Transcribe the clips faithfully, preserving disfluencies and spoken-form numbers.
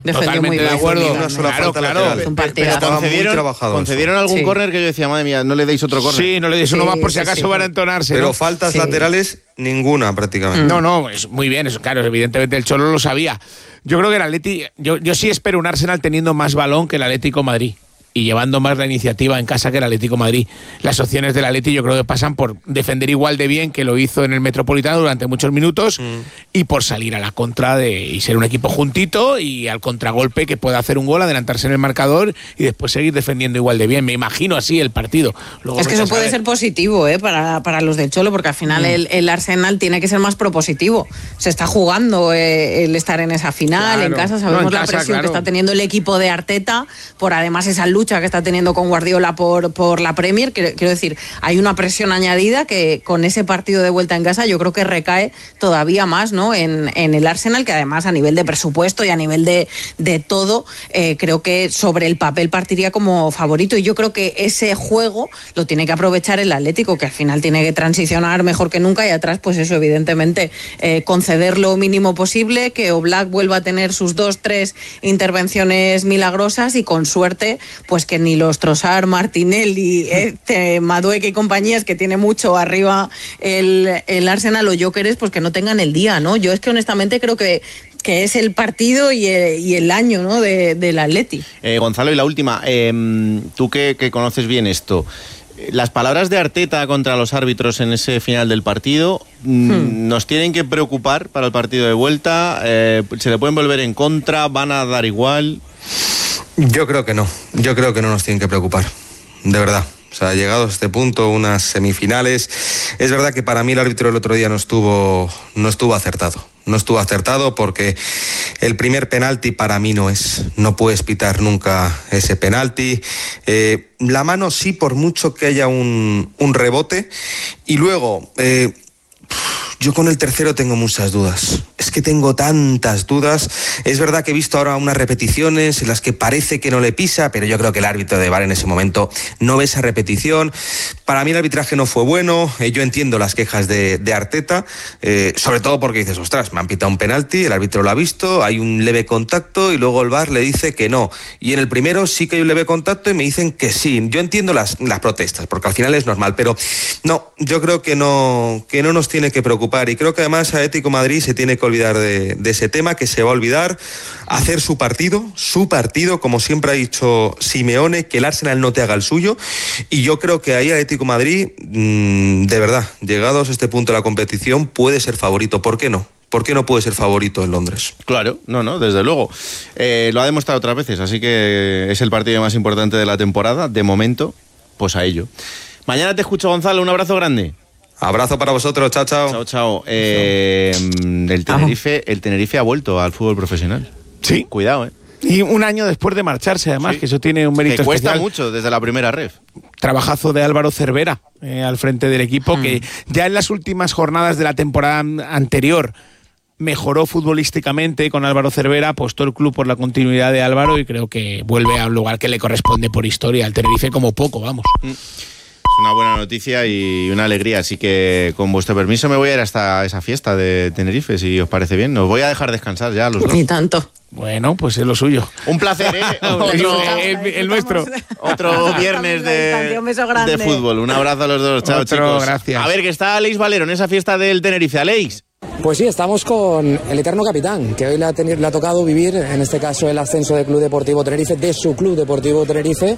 Totalmente muy de acuerdo. Una sola claro, falta claro. lateral. Un pero, pero concedieron, concedieron algún sí. córner que yo decía, madre mía, no le deis otro córner. Sí, no le deis uno sí, más por si sí, acaso sí. van a entonarse. Pero ¿no? faltas Sí. laterales, ninguna prácticamente. No, no, es muy bien, eso, claro, evidentemente el Cholo lo sabía. Yo creo que el Atleti, yo, yo sí espero un Arsenal teniendo más balón que el Atlético Madrid y llevando más la iniciativa en casa que el Atlético Madrid. Las opciones del Atleti yo creo que pasan por defender igual de bien que lo hizo en el Metropolitano durante muchos minutos mm. y por salir a la contra de, y ser un equipo juntito y al contragolpe que pueda hacer un gol, adelantarse en el marcador y después seguir defendiendo igual de bien. Me imagino así el partido. Luego es que eso puede ser positivo ¿eh? para, para los del Cholo, porque al final mm. el, el Arsenal tiene que ser más propositivo. Se está jugando eh, el estar en esa final, claro. en casa, sabemos no, en la casa, presión claro. que está teniendo el equipo de Arteta, por además esa lucha que está teniendo con Guardiola por, por la Premier. Quiero, quiero decir, hay una presión añadida que con ese partido de vuelta en casa yo creo que recae todavía más, ¿no? en, en el Arsenal, que además a nivel de presupuesto y a nivel de, de todo, eh, creo que sobre el papel partiría como favorito, y yo creo que ese juego lo tiene que aprovechar el Atlético, que al final tiene que transicionar mejor que nunca, y atrás pues eso, evidentemente eh, conceder lo mínimo posible, que Oblak vuelva a tener sus dos, tres intervenciones milagrosas y con suerte pues que ni los Trossard, Martinelli, este, Madueque y compañías, que tiene mucho arriba el, el Arsenal o Gyökeres, pues que no tengan el día, ¿no? Yo es que honestamente creo que que es el partido y el, y el año, ¿no? de, del Atleti. Eh, Gonzalo, y la última, eh, tú que, que conoces bien esto, las palabras de Arteta contra los árbitros en ese final del partido hmm. nos tienen que preocupar para el partido de vuelta, eh, se le pueden volver en contra, van a dar igual. Yo creo que no, yo creo que no nos tienen que preocupar, de verdad. O sea, llegados a este punto, unas semifinales, es verdad que para mí el árbitro el otro día no estuvo, no estuvo acertado. No estuvo acertado porque el primer penalti para mí no es. No puedes pitar nunca ese penalti. Eh, la mano sí, por mucho que haya un, un rebote. Y luego, eh, yo con el tercero tengo muchas dudas. Es que tengo tantas dudas. Es verdad que he visto ahora unas repeticiones en las que parece que no le pisa, pero yo creo que el árbitro de V A R en ese momento no ve esa repetición. Para mí el arbitraje no fue bueno. Eh, yo entiendo las quejas de, de Arteta, eh, sobre todo porque dices, ostras, me han pitado un penalti, el árbitro lo ha visto, hay un leve contacto y luego el V A R le dice que no. Y en el primero sí que hay un leve contacto y me dicen que sí. Yo entiendo las, las protestas, porque al final es normal, pero no, yo creo que no, que no nos tiene que preocupar. Y creo que además Atlético Madrid se tiene que olvidar de, de ese tema, que se va a olvidar, hacer su partido, su partido, como siempre ha dicho Simeone, que el Arsenal no te haga el suyo. Y yo creo que ahí Atlético Madrid, mmm, de verdad, llegados a este punto de la competición, puede ser favorito. ¿Por qué no? ¿Por qué no puede ser favorito en Londres? Claro, no, no, desde luego. Eh, lo ha demostrado otras veces, así que es el partido más importante de la temporada. De momento, pues a ello. Mañana te escucho, Gonzalo. Un abrazo grande. Abrazo para vosotros, chao, chao. Chao, chao. Eh, el Tenerife, el Tenerife ha vuelto al fútbol profesional. Sí. Cuidado, ¿eh? Y un año después de marcharse, además, sí. que eso tiene un mérito que cuesta especial. mucho desde la primera ref. Trabajazo de Álvaro Cervera eh, al frente del equipo, hmm. que ya en las últimas jornadas de la temporada anterior mejoró futbolísticamente con Álvaro Cervera, apostó el club por la continuidad de Álvaro y creo que vuelve a un lugar que le corresponde por historia al Tenerife como poco, vamos. Mm. Es una buena noticia y una alegría, así que con vuestro permiso me voy a ir hasta esa fiesta de Tenerife, si os parece bien. Os voy a dejar descansar ya los dos. Ni tanto. Bueno, pues es lo suyo. Un placer, ¿eh? Otro, el, el nuestro. Otro viernes de, de fútbol. Un abrazo a los dos. Chao, Otro, chicos. Gracias. A ver, que está Aleix Valero en esa fiesta del Tenerife. Aleix. Pues sí, estamos con el eterno capitán, que hoy le ha, tenido, le ha tocado vivir, en este caso, el ascenso del Club Deportivo Tenerife, de su Club Deportivo Tenerife,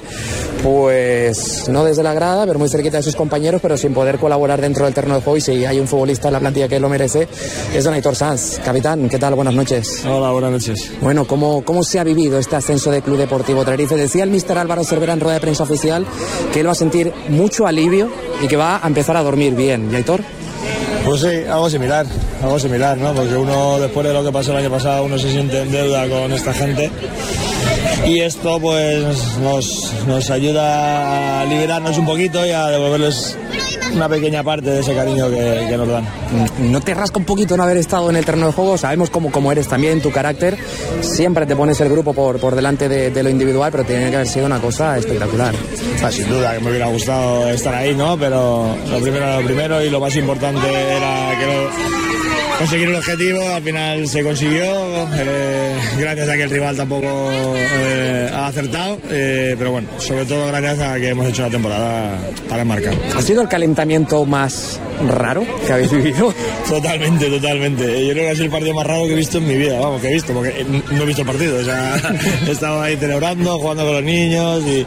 pues no desde la grada, pero muy cerquita de sus compañeros, pero sin poder colaborar dentro del terreno de juego. Y si hay un futbolista en la plantilla que lo merece, es don Aitor Sanz. Capitán, ¿qué tal? Buenas noches. Hola, buenas noches. Bueno, ¿cómo, cómo se ha vivido este ascenso del Club Deportivo Tenerife? Decía el míster Álvaro Cervera en rueda de prensa oficial que él va a sentir mucho alivio y que va a empezar a dormir bien. ¿Y Aitor? Pues sí, algo similar, algo similar, ¿no? Porque uno, después de lo que pasó el año pasado, uno se siente en deuda con esta gente y esto pues nos, nos ayuda a liberarnos un poquito y a devolverles una pequeña parte de ese cariño que, que nos dan. ¿No te rasca un poquito no haber estado en el terreno de juego? Sabemos cómo, cómo eres también, tu carácter, siempre te pones el grupo por, por delante de, de lo individual, pero tiene que haber sido una cosa espectacular. Ah, sin duda que me hubiera gustado estar ahí, ¿no? Pero lo primero era lo primero y lo más importante era que, lo, conseguir el objetivo, al final se consiguió, eh, gracias a que el rival tampoco eh, ha acertado, eh, pero bueno, sobre todo gracias a que hemos hecho la temporada para marcar. ¿Ha sido el calentamiento más raro que habéis vivido? Totalmente, totalmente. Yo creo que ha sido el partido más raro que he visto en mi vida, vamos, que he visto, porque no he visto el partido, o sea, he estado ahí celebrando, jugando con los niños y,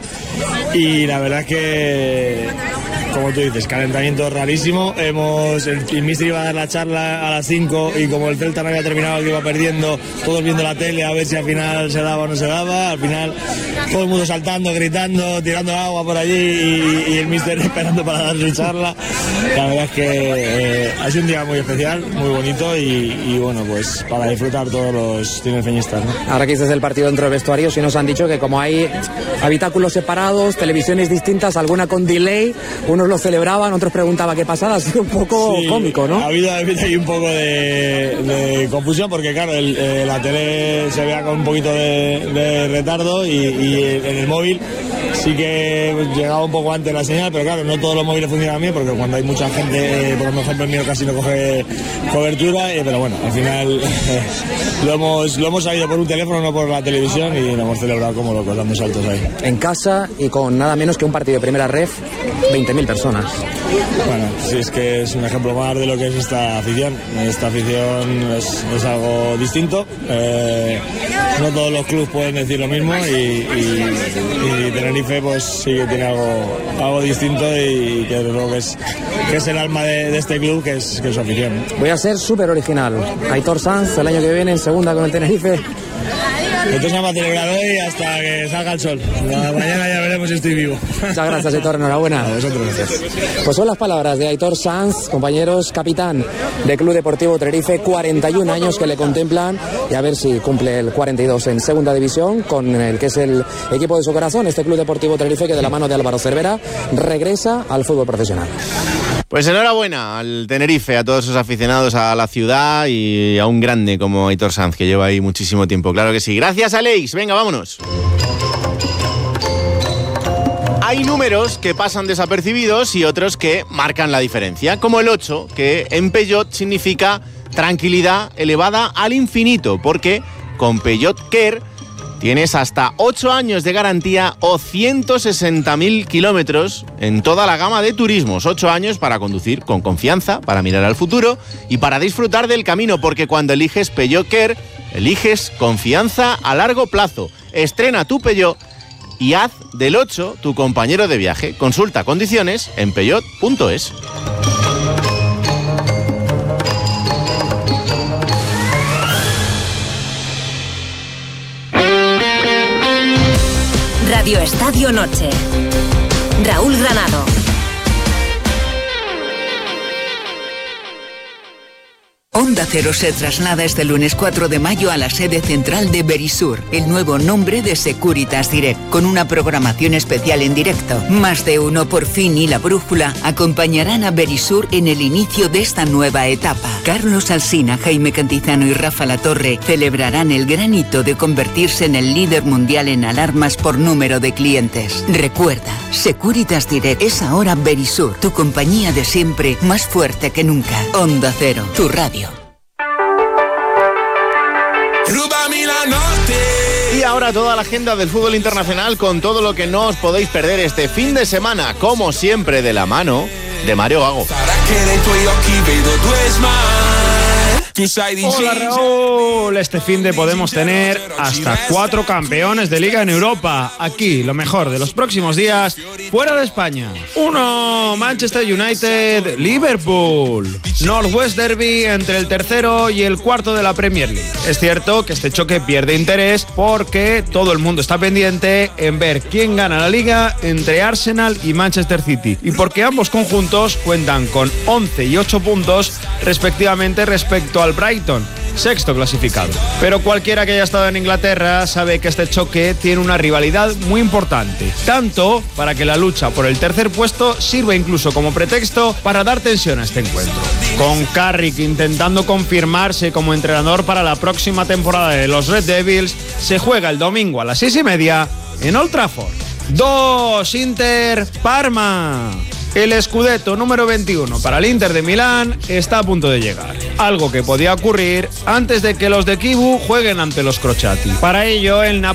y la verdad es que, como tú dices, calentamiento rarísimo. Hemos, el, el míster iba a dar la charla a las cinco y como el Celta no había terminado, que iba perdiendo, todos viendo la tele a ver si al final se daba o no se daba, al final todo el mundo saltando, gritando, tirando agua por allí y, y el míster esperando para dar su charla. La verdad es que eh, ha sido un día muy especial, muy bonito y, y bueno, pues para disfrutar todos los tinerfeñistas, ¿no? Ahora que dices el partido dentro del vestuario, sí nos han dicho que como hay habitáculos separados, televisiones distintas, alguna con delay, unos lo celebraban, otros preguntaban qué pasaba, ha sido un poco sí, cómico, ¿no? Ha habido, ha habido ahí un poco de, de confusión porque claro, el, eh, la tele se veía con un poquito de, de retardo y, y en el móvil sí que llegaba un poco antes la señal, pero claro, no todos los móviles funcionan bien porque cuando hay mucha gente, por ejemplo el mío casi no coge cobertura, eh, pero bueno, al final eh, lo hemos lo hemos sabido por un teléfono, no por la televisión y lo hemos celebrado como locos, dando saltos ahí. En casa y con nada menos que un partido de primera ref, veinte mil personas. Bueno, sí, es que es un ejemplo más de lo que es esta afición. Esta afición es, es algo distinto. Eh, no todos los clubes pueden decir lo mismo y, y, y Tenerife pues sí que tiene algo, algo distinto y que creo que es, que es el alma de, de este club, que es, que es su afición. Voy a ser súper original. Aitor Sanz el año que viene en segunda con el Tenerife. Entonces vamos a celebrar hoy hasta que salga el sol. Mañana ya veremos si estoy vivo. Muchas gracias, Aitor, enhorabuena. A vosotros, gracias. Pues son las palabras de Aitor Sanz, compañeros, capitán del Club Deportivo Tenerife, cuarenta y un años que le contemplan y a ver si cumple el cuarenta y dos en segunda división con el que es el equipo de su corazón, este Club Deportivo Tenerife que de la mano de Álvaro Cervera regresa al fútbol profesional. Pues enhorabuena al Tenerife, a todos sus aficionados a la ciudad y a un grande como Aitor Sanz, que lleva ahí muchísimo tiempo. Claro que sí. Gracias, Aleix. Venga, vámonos. Hay números que pasan desapercibidos y otros que marcan la diferencia, como el ocho, que en Peugeot significa tranquilidad elevada al infinito, porque con Peugeot Care tienes hasta ocho años de garantía o ciento sesenta mil kilómetros en toda la gama de turismos. ocho años para conducir con confianza, para mirar al futuro y para disfrutar del camino, porque cuando eliges Peugeot Care, eliges confianza a largo plazo. Estrena tu Peugeot y haz del ocho tu compañero de viaje. Consulta condiciones en peugeot punto es. Radio Estadio Noche. Raúl Granado. Onda Cero se traslada este lunes cuatro de mayo a la sede central de Verisur, el nuevo nombre de Securitas Direct, con una programación especial en directo. Más de uno por fin y La Brújula acompañarán a Verisur en el inicio de esta nueva etapa. Carlos Alsina, Jaime Cantizano y Rafa Latorre celebrarán el gran hito de convertirse en el líder mundial en alarmas por número de clientes. Recuerda, Securitas Direct es ahora Verisur, tu compañía de siempre, más fuerte que nunca. Onda Cero, tu radio. Y ahora toda la agenda del fútbol internacional con todo lo que no os podéis perder este fin de semana, como siempre de la mano de Mario Gago. Hola Raúl, este fin de podemos tener hasta cuatro campeones de liga en Europa. Aquí, lo mejor de los próximos días, fuera de España. uno, Manchester United, Liverpool. Northwest Derby entre el tercero y el cuarto de la Premier League. Es cierto que este choque pierde interés porque todo el mundo está pendiente en ver quién gana la liga entre Arsenal y Manchester City. Y porque ambos conjuntos cuentan con once y ocho puntos respectivamente respecto al Brighton, sexto clasificado. Pero cualquiera que haya estado en Inglaterra sabe que este choque tiene una rivalidad muy importante, tanto para que la lucha por el tercer puesto sirva incluso como pretexto para dar tensión a este encuentro. Con Carrick intentando confirmarse como entrenador para la próxima temporada de los Red Devils, se juega el domingo a las seis y media en Old Trafford. dos, Inter Parma. El Scudetto número veintiuno para el Inter de Milán está a punto de llegar. algo que podía ocurrir antes de que los de Kivu jueguen ante los Crociati. Para ello, el Napoli